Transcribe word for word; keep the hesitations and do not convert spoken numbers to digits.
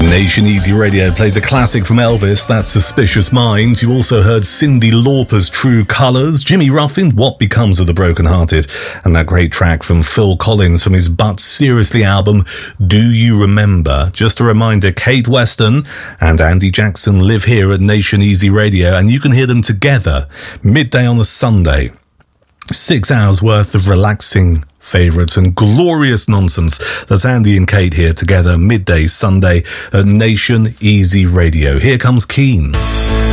Nation Easy Radio plays a classic from Elvis, that's Suspicious Minds. You also heard Cyndi Lauper's True Colours, Jimmy Ruffin, What Becomes of the Broken Hearted, and that great track from Phil Collins from his But Seriously album, Do You Remember? Just a reminder, Kate Weston and Andy Jackson live here at Nation Easy Radio, and you can hear them together midday on a Sunday. Six hours worth of relaxing favourites and glorious nonsense. That's Andy and Kate here together midday Sunday at Nation Easy Radio. Here comes Keane.